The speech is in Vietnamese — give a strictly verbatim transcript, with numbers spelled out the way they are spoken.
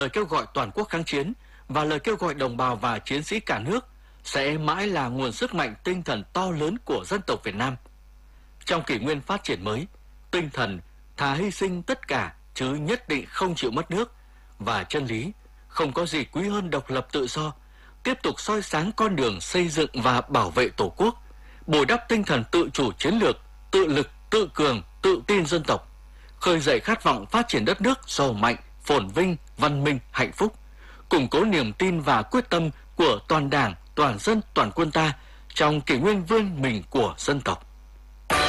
Lời kêu gọi toàn quốc kháng chiến và lời kêu gọi đồng bào và chiến sĩ cả nước sẽ mãi là nguồn sức mạnh tinh thần to lớn của dân tộc Việt Nam. Trong kỷ nguyên phát triển mới, tinh thần thà hy sinh tất cả chứ nhất định không chịu mất nước và chân lý không có gì quý hơn độc lập tự do, tiếp tục soi sáng con đường xây dựng và bảo vệ Tổ quốc, bồi đắp tinh thần tự chủ chiến lược, tự lực, tự cường, tự tin dân tộc, khơi dậy khát vọng phát triển đất nước giàu mạnh, phồn vinh, văn minh, hạnh phúc, củng cố niềm tin và quyết tâm của toàn Đảng, toàn dân, toàn quân ta trong kỷ nguyên vươn mình của dân tộc.